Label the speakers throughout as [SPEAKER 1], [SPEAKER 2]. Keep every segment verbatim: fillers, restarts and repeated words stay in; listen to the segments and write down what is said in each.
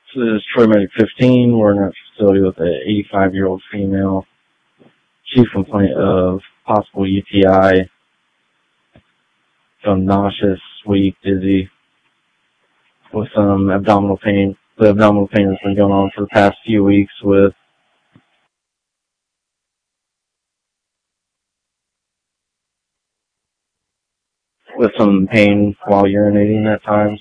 [SPEAKER 1] So this is Troy Medic fifteen. We're in a facility with an eighty-five-year-old female. Chief complaint of possible U T I. Feeling nauseous, weak, dizzy, with some abdominal pain. The abdominal pain has been going on for the past few weeks with with some pain while urinating at times.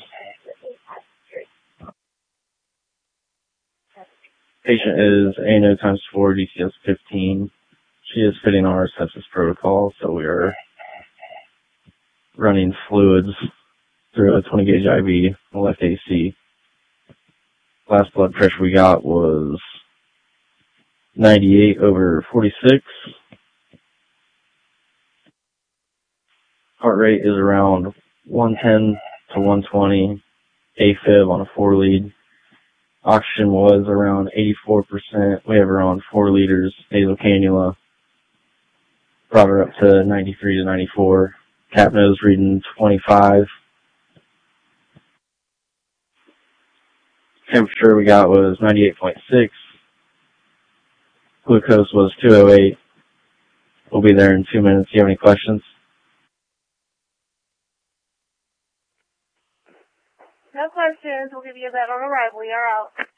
[SPEAKER 1] Patient is A N O times four, D C S fifteen. She is fitting our sepsis protocol, so we are running fluids through a twenty gauge I V, left A C. Last blood pressure we got was ninety-eight over forty-six. Heart rate is around one ten to one twenty. AFib on a four lead. Oxygen was around eighty-four percent. We have her on four liters nasal cannula. Brought her up to ninety-three to ninety-four. Cap nose reading twenty-five. Temperature we got was ninety-eight point six. Glucose was two oh eight. We'll be there in two minutes. Do you have any questions?
[SPEAKER 2] No questions. We'll give you a bet on arrival. You're out.